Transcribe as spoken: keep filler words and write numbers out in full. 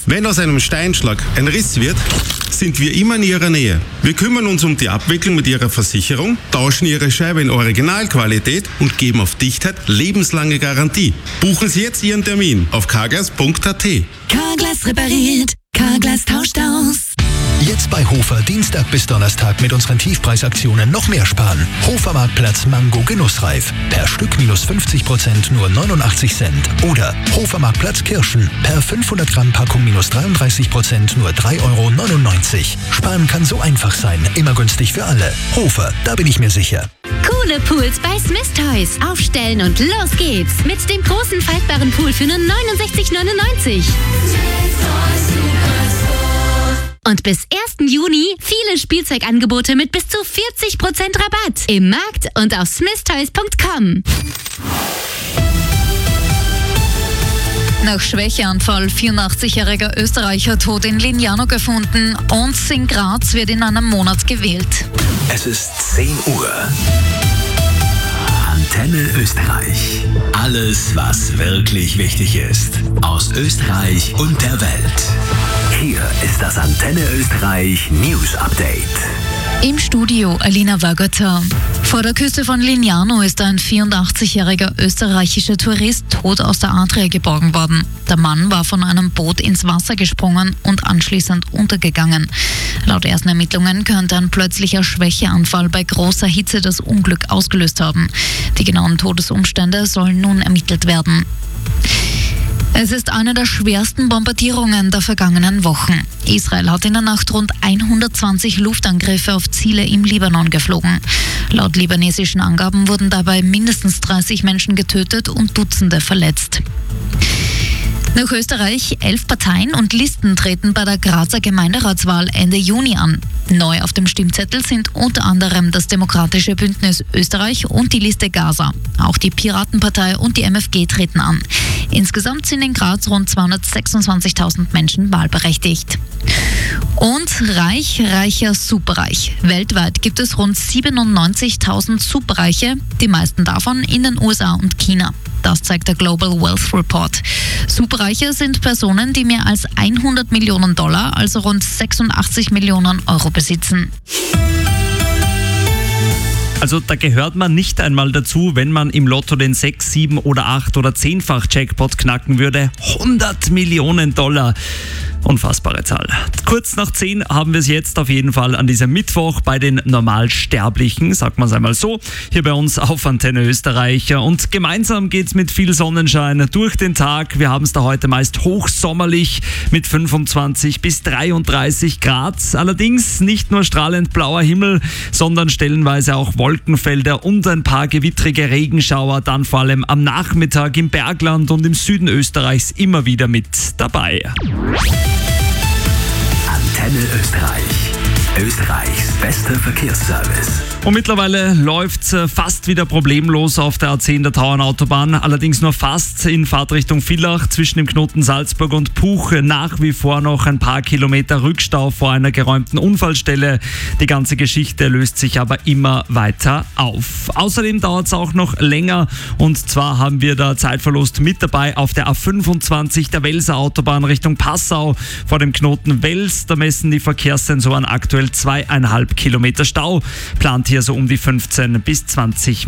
Wenn aus einem Steinschlag ein Riss wird, sind wir immer in Ihrer Nähe. Wir kümmern uns um die Abwicklung mit Ihrer Versicherung, tauschen Ihre Scheibe in Originalqualität und geben auf Dichtheit lebenslange Garantie. Buchen Sie jetzt Ihren Termin auf carglass punkt a t. Carglass repariert, Carglass tauscht aus. Jetzt bei Hofer Dienstag bis Donnerstag mit unseren Tiefpreisaktionen noch mehr sparen. Hofer Marktplatz Mango Genussreif. Per Stück minus fünfzig Prozent nur neunundachtzig Cent. Oder Hofer Marktplatz Kirschen. Per fünfhundert Gramm Packung minus dreiunddreißig Prozent nur drei Euro neunundneunzig. Sparen kann so einfach sein. Immer günstig für alle. Hofer, da bin ich mir sicher. Coole Pools bei Smith Toys. Aufstellen und los geht's. Mit dem großen faltbaren Pool für nur neunundsechzig neunundneunzig. Und bis ersten Juni viele Spielzeugangebote mit bis zu vierzig Prozent Rabatt im Markt und auf smith toys punkt com. Nach Schwächeanfall vierundachtzigjähriger Österreicher tot in Lignano gefunden und in Graz wird in einem Monat gewählt. Es ist zehn Uhr. Antenne Österreich. Alles, was wirklich wichtig ist. Aus Österreich und der Welt. Hier ist das Antenne Österreich News Update. Im Studio Alina Wagater. Vor der Küste von Lignano ist ein vierundachtzigjähriger österreichischer Tourist tot aus der Adria geborgen worden. Der Mann war von einem Boot ins Wasser gesprungen und anschließend untergegangen. Laut ersten Ermittlungen könnte ein plötzlicher Schwächeanfall bei großer Hitze das Unglück ausgelöst haben. Die genauen Todesumstände sollen nun ermittelt werden. Es ist eine der schwersten Bombardierungen der vergangenen Wochen. Israel hat in der Nacht rund hundertzwanzig Luftangriffe auf Ziele im Libanon geflogen. Laut libanesischen Angaben wurden dabei mindestens dreißig Menschen getötet und Dutzende verletzt. Nach Österreich, elf Parteien und Listen treten bei der Grazer Gemeinderatswahl Ende Juni an. Neu auf dem Stimmzettel sind unter anderem das Demokratische Bündnis Österreich und die Liste Gaza. Auch die Piratenpartei und die M F G treten an. Insgesamt sind in Graz rund zweihundertsechsundzwanzigtausend Menschen wahlberechtigt. Und reich, reicher, superreich. Weltweit gibt es rund siebenundneunzigtausend Superreiche, die meisten davon in den U S A und China. Das zeigt der Global Wealth Report. Superreiche sind Personen, die mehr als hundert Millionen Dollar, also rund sechsundachtzig Millionen Euro besitzen. Also da gehört man nicht einmal dazu, wenn man im Lotto den sechs, sieben oder acht oder zehnfach Jackpot knacken würde. hundert Millionen Dollar. Unfassbare Zahl. Kurz nach zehn haben wir es jetzt auf jeden Fall an diesem Mittwoch bei den Normalsterblichen, sagt man es einmal so, hier bei uns auf Antenne Österreich. Und gemeinsam geht's mit viel Sonnenschein durch den Tag. Wir haben es da heute meist hochsommerlich mit fünfundzwanzig bis dreiunddreißig Grad. Allerdings nicht nur strahlend blauer Himmel, sondern stellenweise auch Wolkenfelder und ein paar gewittrige Regenschauer, dann vor allem am Nachmittag im Bergland und im Süden Österreichs immer wieder mit dabei. Antenne Österreich. Österreichs bester Verkehrsservice. Und mittlerweile läuft's fast wieder problemlos auf der A zehn der Tauernautobahn. Allerdings nur fast in Fahrtrichtung Villach zwischen dem Knoten Salzburg und Puch. Nach wie vor noch ein paar Kilometer Rückstau vor einer geräumten Unfallstelle. Die ganze Geschichte löst sich aber immer weiter auf. Außerdem dauert's auch noch länger. Und zwar haben wir da Zeitverlust mit dabei auf der A fünfundzwanzig der Welser Autobahn Richtung Passau vor dem Knoten Wels. Da messen die Verkehrssensoren aktuell zweieinhalb Kilometer Stau. Plant hier so um die fünfzehn bis zwanzig